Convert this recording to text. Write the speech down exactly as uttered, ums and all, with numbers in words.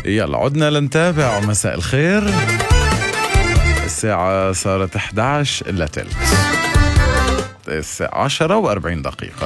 يلا عدنا لنتابع مساء الخير. الساعة صارت إحدى عشر إلا تلت، الساعة عشرة وأربعين دقيقة.